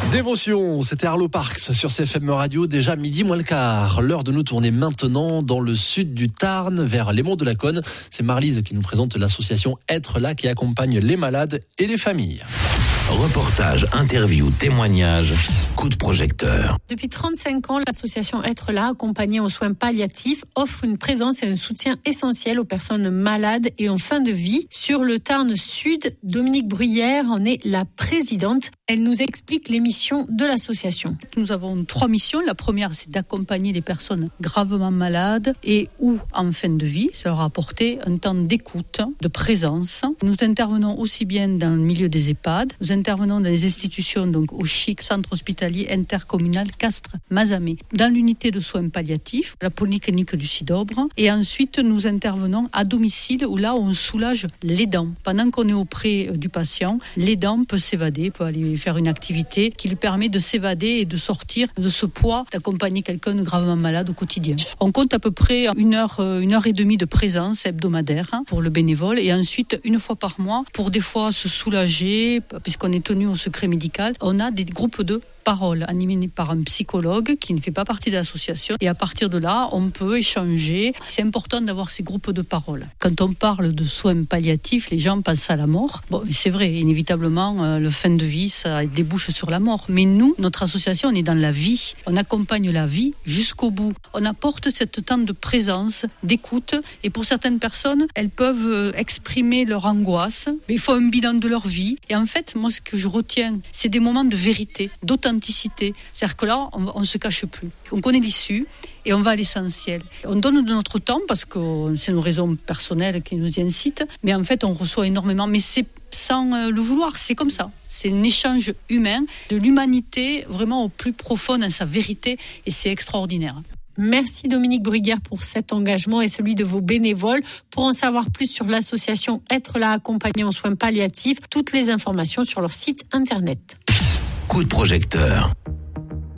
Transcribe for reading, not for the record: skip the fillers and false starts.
Dévotion, c'était Arlo Parks sur CFM Radio, déjà midi moins le quart. L'heure de nous tourner maintenant dans le sud du Tarn, vers les Monts de la Conne. C'est Marlise qui nous présente l'association Être là qui accompagne les malades et les familles. Reportage, interview, témoignage, coup de projecteur. Depuis 35 ans, l'association Être là, accompagnée aux soins palliatifs, offre une présence et un soutien essentiel aux personnes malades et en fin de vie. Sur le Tarn Sud, Dominique Bruyère en est la présidente. Elle nous explique les missions de l'association. Nous avons 3 missions. La première, c'est d'accompagner les personnes gravement malades et ou en fin de vie. Ça leur a apporté un temps d'écoute, de présence. Nous intervenons aussi bien dans le milieu des EHPAD. Nous intervenons dans les institutions, donc au CHIC, centre hospitalier intercommunal Castres-Mazamet, dans l'unité de soins palliatifs, la polyclinique du Sidobre. Et ensuite, nous intervenons à domicile où là, on soulage l'aidant. Pendant qu'on est auprès du patient, l'aidant peut s'évader, peut aller faire une activité qui lui permet de s'évader et de sortir de ce poids d'accompagner quelqu'un de gravement malade au quotidien. On compte à peu près 1 heure et demie de présence hebdomadaire pour le bénévole et ensuite 1 fois par mois pour des fois se soulager, puisqu'on est tenu au secret médical. On a des groupes de parole animés par un psychologue qui ne fait pas partie de l'association et à partir de là, on peut échanger. C'est important d'avoir ces groupes de parole. Quand on parle de soins palliatifs, les gens pensent à la mort. Bon, c'est vrai, inévitablement, le fin de vie, ça débouche sur la mort. Mais nous, notre association, on est dans la vie. On accompagne la vie jusqu'au bout. On apporte cette temps de présence, d'écoute et pour certaines personnes, elles peuvent exprimer leur angoisse. Il faut un bilan de leur vie et en fait, moi, ce que je retiens, c'est des moments de vérité, d'authenticité. C'est-à-dire que là, on ne se cache plus. On connaît l'issue et on va à l'essentiel. On donne de notre temps parce que c'est nos raisons personnelles qui nous y incitent, mais en fait, on reçoit énormément. Mais c'est sans le vouloir, c'est comme ça. C'est un échange humain, de l'humanité vraiment au plus profond dans sa vérité et c'est extraordinaire. Merci Dominique Bruyère pour cet engagement et celui de vos bénévoles. Pour en savoir plus sur l'association Être là accompagné en soins palliatifs, toutes les informations sur leur site internet. Coup de projecteur.